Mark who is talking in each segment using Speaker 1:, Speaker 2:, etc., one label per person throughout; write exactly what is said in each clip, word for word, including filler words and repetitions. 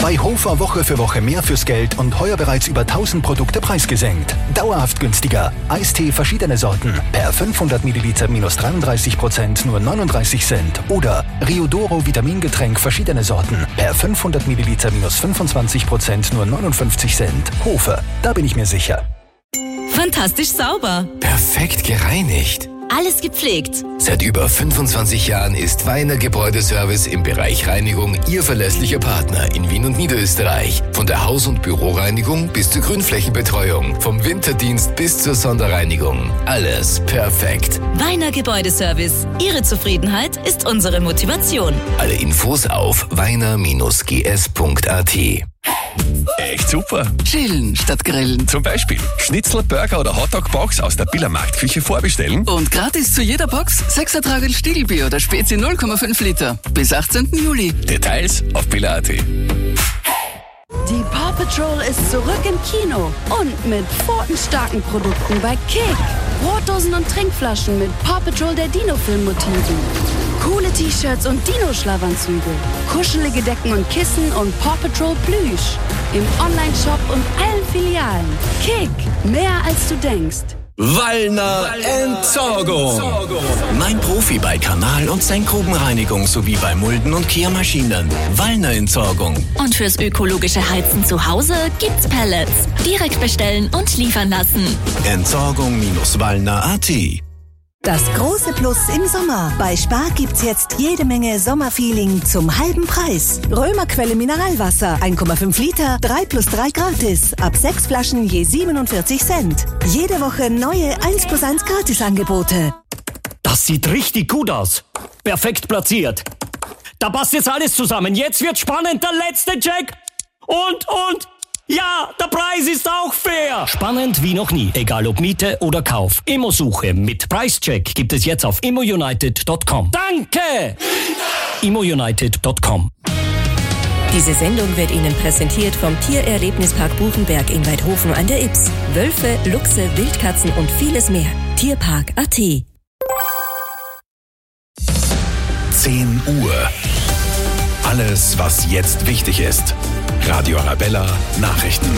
Speaker 1: Bei Hofer Woche für Woche mehr fürs Geld und heuer bereits über tausend Produkte preisgesenkt. Dauerhaft günstiger. Eistee verschiedene Sorten. Per fünfhundert Milliliter minus dreiunddreißig Prozent nur neununddreißig Cent. Oder Riodoro Vitamingetränk verschiedene Sorten. Per fünfhundert Milliliter minus fünfundzwanzig Prozent nur neunundfünfzig Cent. Hofer, da bin ich mir sicher.
Speaker 2: Fantastisch sauber.
Speaker 3: Perfekt gereinigt.
Speaker 2: Alles gepflegt.
Speaker 3: Seit über fünfundzwanzig Jahren ist Weiner Gebäudeservice im Bereich Reinigung Ihr verlässlicher Partner in Wien und Niederösterreich. Von der Haus- und Büroreinigung bis zur Grünflächenbetreuung, vom Winterdienst bis zur Sonderreinigung. Alles perfekt.
Speaker 2: Weiner Gebäudeservice. Ihre Zufriedenheit ist unsere Motivation.
Speaker 3: Alle Infos auf weiner Bindestrich g s punkt a t.
Speaker 4: Echt super.
Speaker 5: Chillen statt grillen.
Speaker 4: Zum Beispiel Schnitzel, Burger oder Hotdog-Box aus der Billermarktküche vorbestellen.
Speaker 5: Und gratis zu jeder Box sechser Tragel Stiegelbier oder Spezi null Komma fünf Liter. Bis achtzehnten Juli.
Speaker 4: Details auf biller punkt a t.
Speaker 6: Die Paw Patrol ist zurück im Kino und mit pfotenstarken Produkten bei Kick. Brotdosen und Trinkflaschen mit Paw Patrol der Dino-Film-Motiven. Coole T-Shirts und Dino-Schlafanzüge. Kuschelige Decken und Kissen und Paw Patrol Plüsch. Im Online-Shop und allen Filialen. Kick, mehr als du denkst.
Speaker 7: Wallner Entsorgung. Mein Profi bei Kanal- und Senkgrubenreinigung sowie bei Mulden- und Kehrmaschinen. Wallner Entsorgung.
Speaker 2: Und fürs ökologische Heizen zu Hause gibt's Pellets. Direkt bestellen und liefern lassen.
Speaker 7: Entsorgung Wallner punkt a t.
Speaker 8: Das große Plus im Sommer. Bei Spar gibt's jetzt jede Menge Sommerfeeling zum halben Preis. Römerquelle Mineralwasser, eins Komma fünf Liter, drei plus drei gratis. Ab sechs Flaschen je siebenundvierzig Cent. Jede Woche neue eins plus eins Gratisangebote.
Speaker 9: Das sieht richtig gut aus. Perfekt platziert. Da passt jetzt alles zusammen. Jetzt wird spannend. Der letzte Check. Und, und... ja, der Preis ist auch fair. Spannend wie noch nie, egal ob Miete oder Kauf. Immosuche mit Preischeck gibt es jetzt auf immo united punkt com. Danke! immo united punkt com.
Speaker 10: Diese Sendung wird Ihnen präsentiert vom Tiererlebnispark Buchenberg in Weidhofen an der Ybbs. Wölfe, Luchse, Wildkatzen und vieles mehr. Tierpark punkt a t.
Speaker 4: zehn Uhr. Alles, was jetzt wichtig ist. Radio Arabella Nachrichten.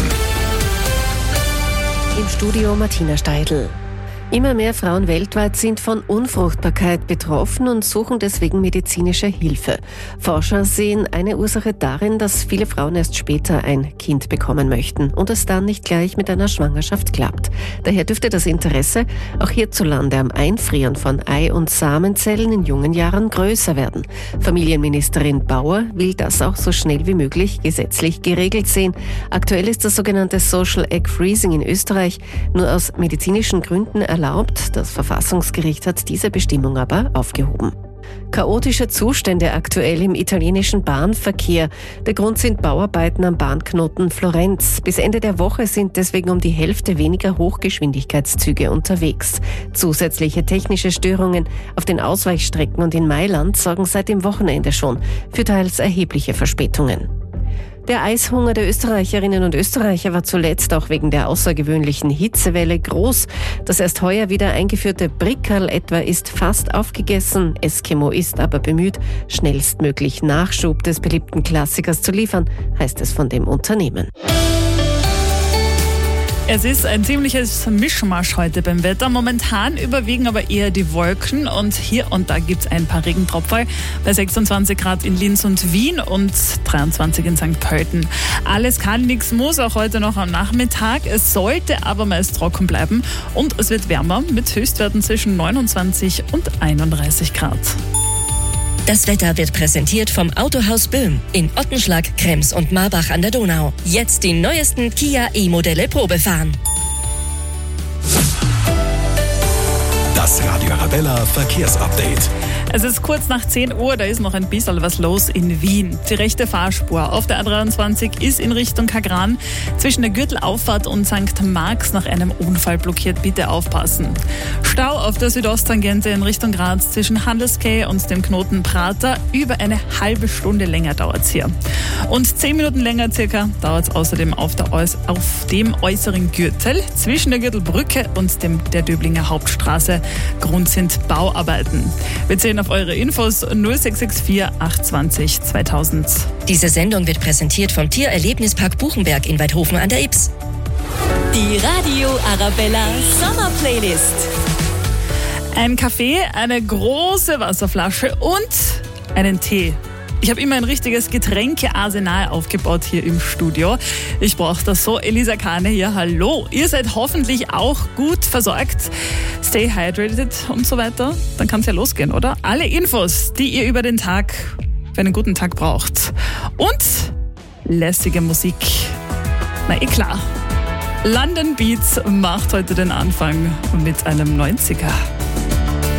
Speaker 11: Im Studio Martina Steidl. Immer mehr Frauen weltweit sind von Unfruchtbarkeit betroffen und suchen deswegen medizinische Hilfe. Forscher sehen eine Ursache darin, dass viele Frauen erst später ein Kind bekommen möchten und es dann nicht gleich mit einer Schwangerschaft klappt. Daher dürfte das Interesse auch hierzulande am Einfrieren von Ei- und Samenzellen in jungen Jahren größer werden. Familienministerin Bauer will das auch so schnell wie möglich gesetzlich geregelt sehen. Aktuell ist das sogenannte Social Egg Freezing in Österreich nur aus medizinischen Gründen erlaubt. Erlaubt. Das Verfassungsgericht hat diese Bestimmung aber aufgehoben. Chaotische Zustände aktuell im italienischen Bahnverkehr. Der Grund sind Bauarbeiten am Bahnknoten Florenz. Bis Ende der Woche sind deswegen um die Hälfte weniger Hochgeschwindigkeitszüge unterwegs. Zusätzliche technische Störungen auf den Ausweichstrecken und in Mailand sorgen seit dem Wochenende schon für teils erhebliche Verspätungen. Der Eishunger der Österreicherinnen und Österreicher war zuletzt auch wegen der außergewöhnlichen Hitzewelle groß. Das erst heuer wieder eingeführte Brickerl etwa ist fast aufgegessen. Eskimo ist aber bemüht, schnellstmöglich Nachschub des beliebten Klassikers zu liefern, heißt es von dem Unternehmen.
Speaker 12: Es ist ein ziemliches Mischmasch heute beim Wetter. Momentan überwiegen aber eher die Wolken und hier und da gibt es ein paar Regentropfen bei sechsundzwanzig Grad in Linz und Wien und dreiundzwanzig in Sankt Pölten. Alles kann, nichts muss, auch heute noch am Nachmittag. Es sollte aber meist trocken bleiben und es wird wärmer mit Höchstwerten zwischen neunundzwanzig und einunddreißig Grad.
Speaker 10: Das Wetter wird präsentiert vom Autohaus Böhm in Ottenschlag, Krems und Marbach an der Donau. Jetzt die neuesten Kia E-Modelle Probe fahren.
Speaker 4: Das Radio Arabella Verkehrsupdate.
Speaker 12: Es ist kurz nach zehn Uhr, da ist noch ein bisschen was los in Wien. Die rechte Fahrspur auf der A dreiundzwanzig ist in Richtung Kagran zwischen der Gürtelauffahrt und Sankt Marx nach einem Unfall blockiert. Bitte aufpassen. Stau auf der Südosttangente in Richtung Graz zwischen Handelsquai und dem Knoten Prater. Über eine halbe Stunde länger dauert es hier. Und zehn Minuten länger circa dauert es außerdem auf, der Äuß- auf dem äußeren Gürtel zwischen der Gürtelbrücke und dem, der Döblinger Hauptstraße. Grund sind Bauarbeiten. Wir zählen auf eure Infos null sechs sechs vier acht zwei null zweitausend.
Speaker 10: Diese Sendung wird präsentiert vom Tiererlebnispark Buchenberg in Weidhofen an der Ybbs.
Speaker 2: Die Radio Arabella Sommerplaylist.
Speaker 12: Ein Kaffee, eine große Wasserflasche und einen Tee. Ich habe immer ein richtiges Getränkearsenal aufgebaut hier im Studio. Ich brauche das so. Elisa Kahne hier, hallo. Ihr seid hoffentlich auch gut versorgt. Stay hydrated und so weiter. Dann kann es ja losgehen, oder? Alle Infos, die ihr über den Tag, für einen guten Tag braucht. Und lässige Musik. Na eh klar. London Beats macht heute den Anfang mit einem neunziger.